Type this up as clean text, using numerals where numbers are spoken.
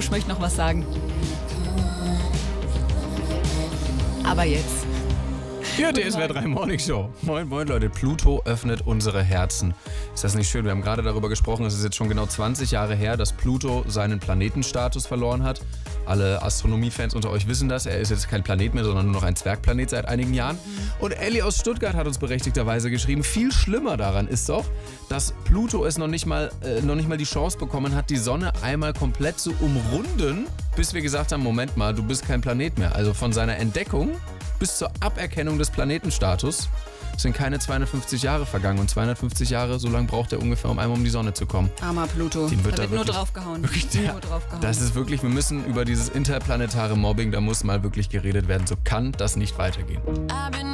Mensch möchte noch was sagen. Aber jetzt. Ja, DSWR 3 Morning Show. Moin, moin Leute. Pluto öffnet unsere Herzen. Ist das nicht schön? Wir haben gerade darüber gesprochen, es ist jetzt schon genau 20 Jahre her, dass Pluto seinen Planetenstatus verloren hat. Alle Astronomiefans unter euch wissen das. Er ist jetzt kein Planet mehr, sondern nur noch ein Zwergplanet seit einigen Jahren. Und Ellie aus Stuttgart hat uns berechtigterweise geschrieben, viel schlimmer daran ist doch, dass Pluto es noch nicht mal die Chance bekommen hat, die Sonne einmal komplett zu umrunden, bis wir gesagt haben, Moment mal, du bist kein Planet mehr. Also von seiner Entdeckung bis zur Aberkennung des Planetenstatus sind keine 250 Jahre vergangen. Und 250 Jahre, so lange braucht er ungefähr, um einmal um die Sonne zu kommen. Armer Pluto. Dem Da wird nur draufgehauen. Das ist wirklich, wir müssen über dieses interplanetare Mobbing, da muss mal wirklich geredet werden. So kann das nicht weitergehen.